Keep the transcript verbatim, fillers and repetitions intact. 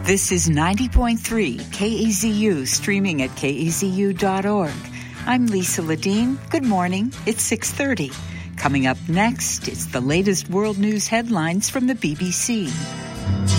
This is ninety point three K E Z U, streaming at K E Z U dot org. I'm Lisa Ledeen. Good morning. It's six thirty. Coming up next, it's the latest world news headlines from the B B C.